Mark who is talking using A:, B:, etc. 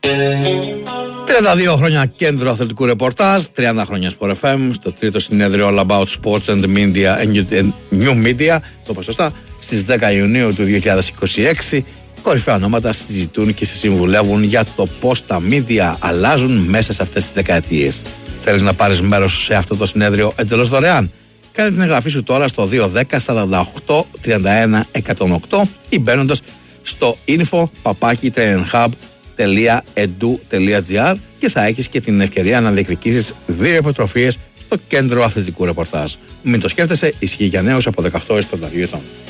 A: 32 χρόνια κέντρο αθλητικού ρεπορτάζ, 30 χρόνια Sport FM, στο τρίτο συνέδριο All About Sports and Media and New Media, το είπα σωστά, στις 10 Ιουνίου του 2026. Κορυφαία ονόματα συζητούν και σε συμβουλεύουν για το πώς τα media αλλάζουν μέσα σε αυτές τις δεκαετίες. Θέλεις να πάρεις μέρος σε αυτό το συνέδριο εντελώς δωρεάν? Κάνε την εγγραφή σου τώρα στο 210 48 31 108 ή μπαίνοντας στο info@trainhub.edu.gr και θα έχεις και την ευκαιρία να διεκδικήσεις 2 υποτροφίες στο κέντρο αθλητικού ρεπορτάζ. Μην το σκέφτεσαι, ισχύει για νέους από 18 έως 32 ετών.